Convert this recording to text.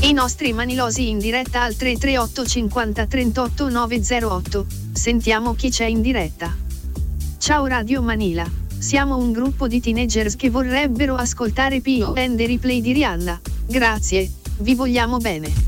I nostri manilosi in diretta al 338 50 38 908. Sentiamo chi c'è in diretta. Ciao Radio Manila, siamo un gruppo di teenagers che vorrebbero ascoltare P.O. and the Replay di Rihanna. Grazie, vi vogliamo bene.